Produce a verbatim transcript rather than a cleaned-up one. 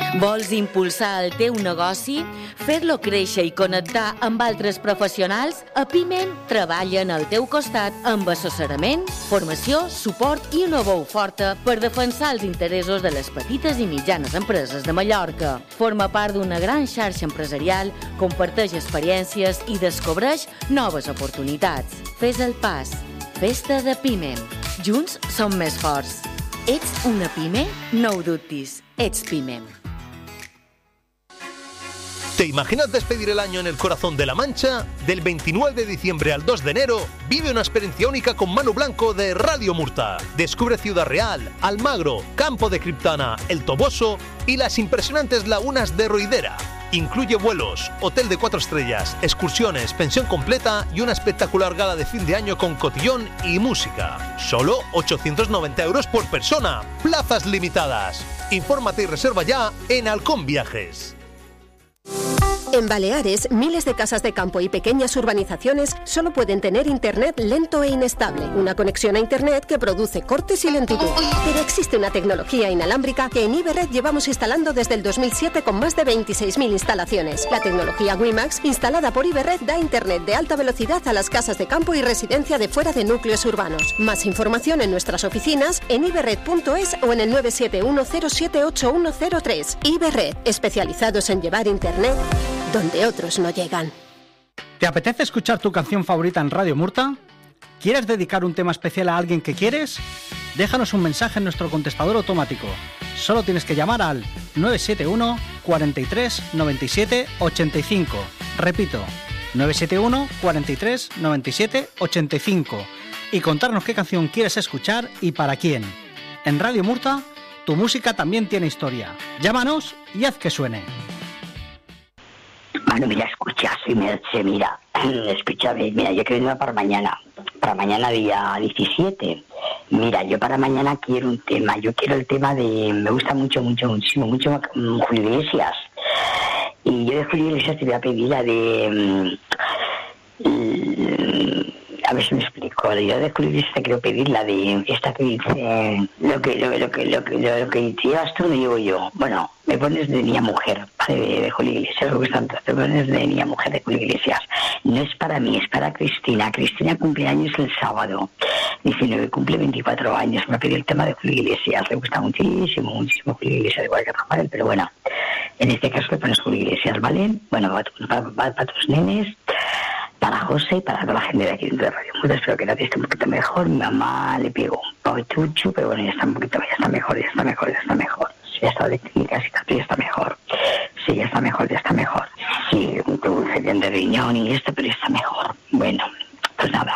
Vols impulsar el teu negoci? Fer-lo créixer i connectar amb altres professionals? A Pimem treballen al teu costat amb assessorament, formació, suport i una veu forta per defensar els interessos de les petites i mitjanes empreses de Mallorca. Forma part d'una gran xarxa empresarial, comparteix experiències i descobreix noves oportunitats. Fes el pas. Festa de Pimem. Junts som més forts. Ets una pime? No ho dubtis. Ets Pimem. ¿Te imaginas despedir el año en el corazón de La Mancha? Del veintinueve de diciembre al dos de enero, vive una experiencia única con Manu Blanco de Radio Murta. Descubre Ciudad Real, Almagro, Campo de Criptana, El Toboso y las impresionantes lagunas de Roidera. Incluye vuelos, hotel de cuatro estrellas, excursiones, pensión completa y una espectacular gala de fin de año con cotillón y música. Solo ochocientos noventa euros por persona. Plazas limitadas. Infórmate y reserva ya en Halcón Viajes. En Baleares, miles de casas de campo y pequeñas urbanizaciones solo pueden tener internet lento e inestable, una conexión a internet que produce cortes y lentitud. Pero existe una tecnología inalámbrica que en Iberred llevamos instalando desde el dos mil siete con más de veintiséis mil instalaciones. La tecnología WiMAX, instalada por Iberred, da internet de alta velocidad a las casas de campo y residencia de fuera de núcleos urbanos. Más información en nuestras oficinas, en iberred punto es o en el nueve siete uno cero siete ocho uno cero tres. Iberred, especializados en llevar internet donde otros no llegan. ¿Te apetece escuchar tu canción favorita en Radio Murta? ¿Quieres dedicar un tema especial a alguien que quieres? Déjanos un mensaje en nuestro contestador automático. Solo tienes que llamar al nueve siete uno, cuarenta y tres, noventa y siete, ochenta y cinco. Repito, nueve siete uno, cuarenta y tres, noventa y siete, ochenta y cinco. Y contarnos qué canción quieres escuchar y para quién. En Radio Murta, tu música también tiene historia. Llámanos y haz que suene. Bueno, mira, escucha, soy Merche, mira, escúchame, mira, yo quiero una para mañana, para mañana día diecisiete. Mira, yo para mañana quiero un tema, yo quiero el tema de, me gusta mucho, mucho, muchísimo, mucho Julio Iglesias. Y yo de Julio Iglesias te voy a pedir la de, um, a ver si me explico, yo de Julio Iglesias te quiero pedir la de, esta que dice, lo que, lo, lo que, lo que, lo, lo que llevas tú no llevo yo. Bueno, me pones de niña mujer, ¿vale? De, de Julio Iglesias, me gusta tanto, te pones de niña mujer de Julio Iglesias. No es para mí, es para Cristina. Cristina cumple años el sábado, diecinueve, cumple veinticuatro años, me ha pedido el tema de Julio Iglesias, le gusta muchísimo, muchísimo Julio Iglesias, igual que Rafael, pero bueno, en este caso le pones Julio Iglesias, ¿vale? Bueno, para, para, para, para tus nenes, para José y para toda la gente de aquí dentro de Radio Murta. Espero que nadie esté un poquito mejor. Mi mamá le pegó un poco de chuchu, pero bueno, ya está un poquito, ya está mejor, ya está mejor, ya está mejor. Sí, ya está de clínicas y tal, ya está mejor. Sí, ya está mejor, ya está mejor. Sí, un tubo de riñón y esto, pero ya está mejor. Bueno, pues nada,